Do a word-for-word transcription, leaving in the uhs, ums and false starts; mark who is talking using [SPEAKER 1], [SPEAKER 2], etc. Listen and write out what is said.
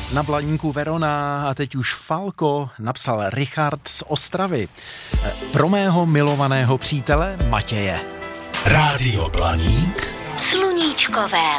[SPEAKER 1] Na Blaníku Verona a teď už Falko napsal Richard z Ostravy. Pro mého milovaného přítele Matěje.
[SPEAKER 2] Rádio Blaník.
[SPEAKER 3] Sluníčkové